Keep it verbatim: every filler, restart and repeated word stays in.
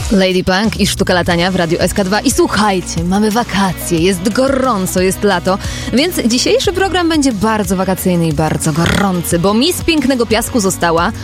Lady Punk i Sztuka Latania w Radiu S K dwa. I słuchajcie, mamy wakacje, jest gorąco, jest lato, więc dzisiejszy program będzie bardzo wakacyjny i bardzo gorący, bo Miss Pięknego Piasku została